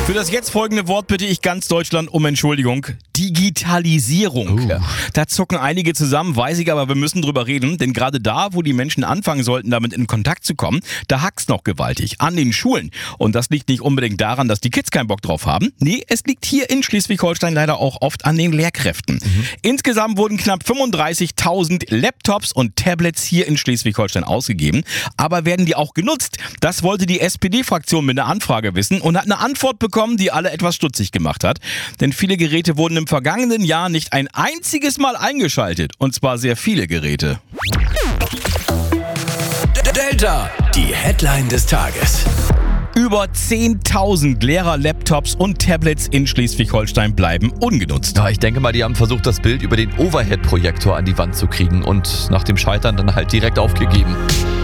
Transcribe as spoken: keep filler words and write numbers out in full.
Für das jetzt folgende Wort bitte ich ganz Deutschland um Entschuldigung. Digitalisierung. Uh. Da zucken einige zusammen, weiß ich, aber wir müssen drüber reden. Denn gerade da, wo die Menschen anfangen sollten, damit in Kontakt zu kommen, da hackt's noch gewaltig. An den Schulen. Und das liegt nicht unbedingt daran, dass die Kids keinen Bock drauf haben. Nee, es liegt hier in Schleswig-Holstein leider auch oft an den Lehrkräften. Mhm. Insgesamt wurden knapp fünfunddreißigtausend Laptops und Tablets hier in Schleswig-Holstein ausgegeben. Aber werden die auch genutzt? Das wollte die S P D-Fraktion mit einer Anfrage wissen und hat eine Antwort bekommen, die alle etwas stutzig gemacht hat. Denn viele Geräte wurden im vergangenen Jahr nicht ein einziges Mal eingeschaltet. Und zwar sehr viele Geräte. Delta, die Headline des Tages. Über zehntausend Lehrer-Laptops und Tablets in Schleswig-Holstein bleiben ungenutzt. Ja, ich denke mal, die haben versucht, das Bild über den Overhead-Projektor an die Wand zu kriegen und nach dem Scheitern dann halt direkt aufgegeben.